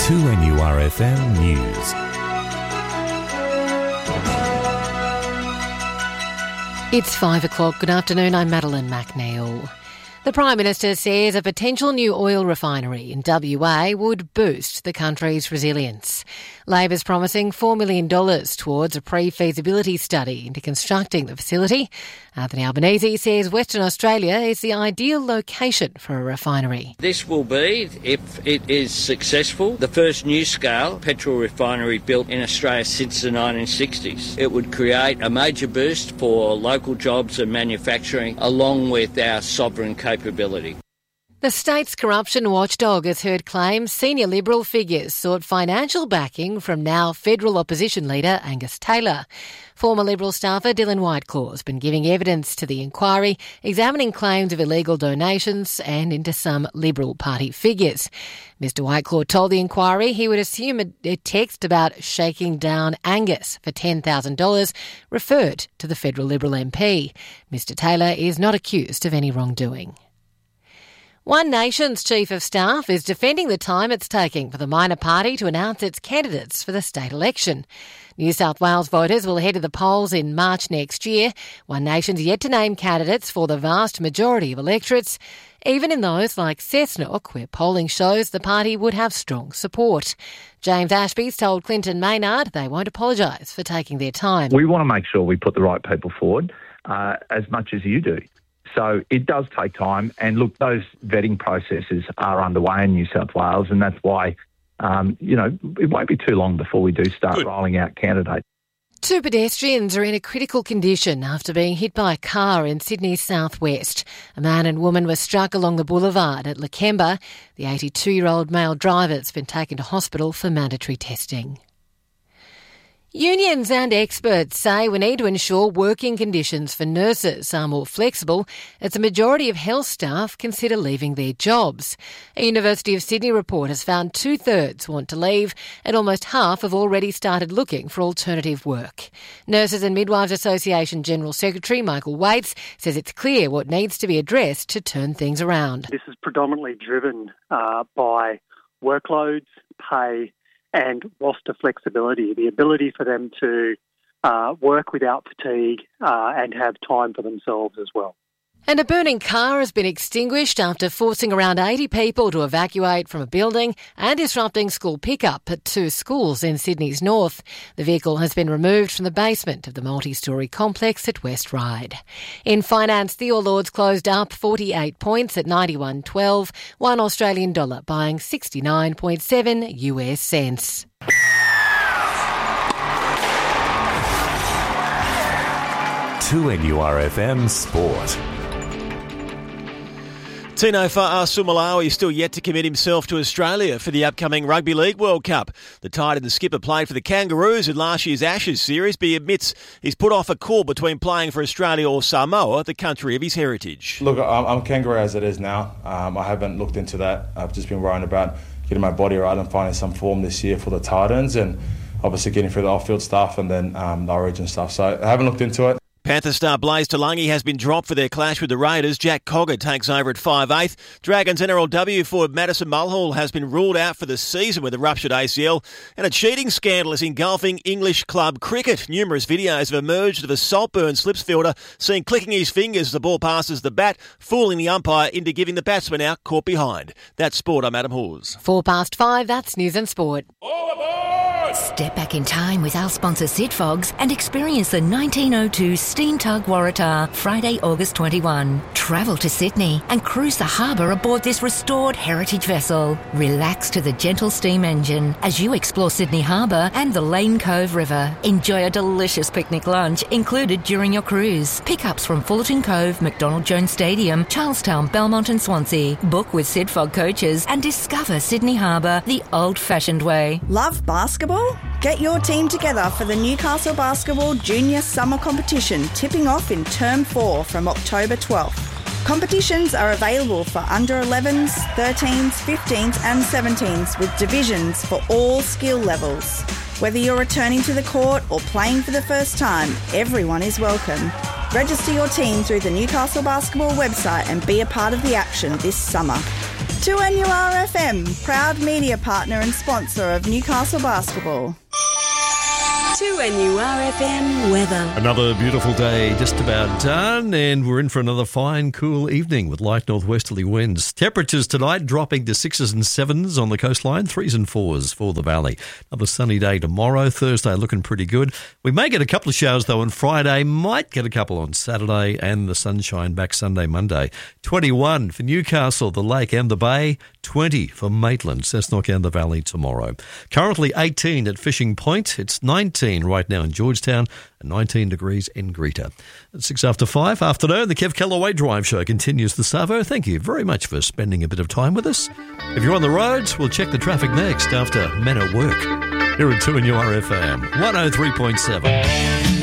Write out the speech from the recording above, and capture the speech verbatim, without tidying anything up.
two N U R F M News. It's five o'clock. Good afternoon, I'm Madeline McNeil. The Prime Minister says a potential new oil refinery in W A would boost the country's resilience. Labor's promising four million dollars towards a pre-feasibility study into constructing the facility. Anthony Albanese says Western Australia is the ideal location for a refinery. This will be, if it is successful, the first new-scale petrol refinery built in Australia since the nineteen sixties. It would create a major boost for local jobs and manufacturing, along with our sovereign capability. The state's corruption watchdog has heard claims senior Liberal figures sought financial backing from now federal opposition leader Angus Taylor. Former Liberal staffer Dylan Whiteclaw has been giving evidence to the inquiry, examining claims of illegal donations and into some Liberal Party figures. Mister Whiteclaw told the inquiry he would assume a, a text about shaking down Angus for ten thousand dollars referred to the federal Liberal M P. Mister Taylor is not accused of any wrongdoing. One Nation's Chief of Staff is defending the time it's taking for the minor party to announce its candidates for the state election. New South Wales voters will head to the polls in March next year. One Nation's yet to name candidates for the vast majority of electorates, even in those like Cessnock, where polling shows the party would have strong support. James Ashby's told Clinton Maynard they won't apologise for taking their time. We want to make sure we put the right people forward, uh, as much as you do. So it does take time. And look, those vetting processes are underway in New South Wales, and that's why, um, you know, it won't be too long before we do start Good. rolling out candidates. Two pedestrians are in a critical condition after being hit by a car in Sydney's southwest. A man and woman were struck along the boulevard at Lakemba. The eighty-two-year-old male driver has been taken to hospital for mandatory testing. Unions and experts say we need to ensure working conditions for nurses are more flexible as a majority of health staff consider leaving their jobs. A University of Sydney report has found two-thirds want to leave and almost half have already started looking for alternative work. Nurses and Midwives Association General Secretary Michael Waits says it's clear what needs to be addressed to turn things around. This is predominantly driven uh, by workloads, pay and roster flexibility, the ability for them to uh, work without fatigue uh, and have time for themselves as well. And a burning car has been extinguished after forcing around eighty people to evacuate from a building and disrupting school pickup at two schools in Sydney's north. The vehicle has been removed from the basement of the multi-storey complex at West Ryde. In finance, the All Ords closed up forty-eight points at ninety-one twelve, one Australian dollar buying sixty-nine point seven U S cents. two N U R F M Sport. Tino Fa'asumalawi is still yet to commit himself to Australia for the upcoming Rugby League World Cup. The tight end skipper played for the Kangaroos in last year's Ashes series, but he admits he's put off a call between playing for Australia or Samoa, the country of his heritage. Look, I'm, I'm Kangaroo as it is now. Um, I haven't looked into that. I've just been worrying about getting my body right and finding some form this year for the Titans and obviously getting through the off-field stuff and then um, the origin stuff. So I haven't looked into it. Panther star Blaze Talangi has been dropped for their clash with the Raiders. Jack Cogger takes over at five eighth. Dragons N R L W forward Madison Mulhall has been ruled out for the season with a ruptured A C L. And a cheating scandal is engulfing English club cricket. Numerous videos have emerged of a Saltburn slips fielder seen clicking his fingers as the ball passes the bat, fooling the umpire into giving the batsman out caught behind. That's sport. I'm Adam Hawes. Four past five, that's News and Sport. All aboard! Step back in time with our sponsor Sid Fogs and experience the nineteen oh two Steam Tug Waratah Friday, August twenty-first. Travel to Sydney and cruise the harbour aboard this restored heritage vessel. Relax to the gentle steam engine as you explore Sydney Harbour and the Lane Cove River. Enjoy a delicious picnic lunch included during your cruise. Pickups from Fullerton Cove, McDonald Jones Stadium, Charlestown, Belmont and Swansea. Book with Sid Fog coaches and discover Sydney Harbour the old-fashioned way. Love basketball? Get your team together for the Newcastle Basketball Junior Summer Competition, tipping off in Term four from October twelfth. Competitions are available for under elevens, thirteens, fifteens and seventeens with divisions for all skill levels. Whether you're returning to the court or playing for the first time, everyone is welcome. Register your team through the Newcastle Basketball website and be a part of the action this summer. two N U R F M, proud media partner and sponsor of Newcastle Basketball. two N U R F M weather. Another beautiful day just about done, and we're in for another fine, cool evening with light northwesterly winds. Temperatures tonight dropping to sixes and sevens on the coastline, threes and fours for the valley. Another sunny day tomorrow. Thursday looking pretty good. We may get a couple of showers though on Friday, might get a couple on Saturday, and the sunshine back Sunday, Monday. twenty-one for Newcastle, the Lake and the Bay. twenty for Maitland, Cessnock and the Valley tomorrow. Currently eighteen at Fishing Point. It's nineteen right now in Georgetown and nineteen degrees in Greta. At six after five afternoon, the Kev Callaway Drive Show continues the Savo. Thank you very much for spending a bit of time with us. If you're on the roads, we'll check the traffic next after Men at Work. Here at two N U R F M, one oh three point seven.